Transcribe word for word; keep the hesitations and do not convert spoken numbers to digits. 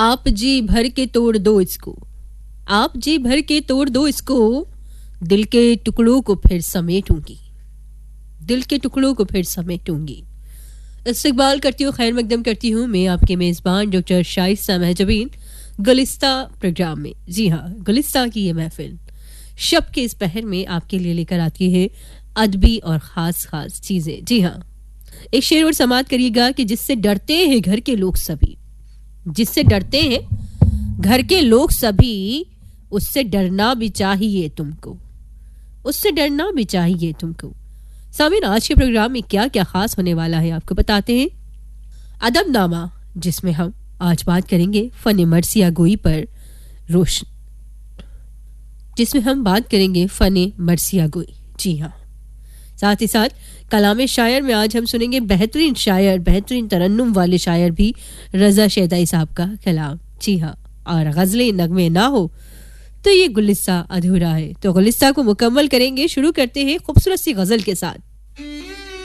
आप जी भर के तोड़ दो इसको, आप जी भर के तोड़ दो इसको, दिल के टुकड़ों को फिर समेटूंगी, दिल के टुकड़ों को फिर समेटूंगी। इस्तकबाल करती हूँ, खैर मकदम करती हूँ मैं आपके मेज़बान डॉक्टर शाइस्ता महजबीन गुलिस्ता प्रोग्राम में। जी हाँ, गुलिस्ता की ये महफिल शब के इस पहर में आपके लिए लेकर आती है अदबी और ख़ास ख़ास चीज़ें। जी हाँ, एक शेर और समात करिएगा कि जिससे डरते हैं घर के लोग सभी, जिससे डरते हैं घर के लोग सभी, उससे डरना भी चाहिए तुमको, उससे डरना भी चाहिए तुमको। सामीन, आज के प्रोग्राम में क्या क्या खास होने वाला है आपको बताते हैं। अदबनामा, जिसमें हम आज बात करेंगे फन मरसिया गोई पर रोशन, जिसमें हम बात करेंगे फन मरसिया गोई। जी हाँ, साथ ही साथ कलाम शायर में आज हम सुनेंगे बेहतरीन शायर, बेहतरीन तरन्नुम वाले शायर भी रजा शेदाई साहब का कलाम। जी हाँ, और गजलें नगमे ना हो तो ये गुलिस्ता अधूरा है। तो गुलिस्ता को मुकम्मल करेंगे, शुरू करते हैं खूबसूरत सी गजल के साथ।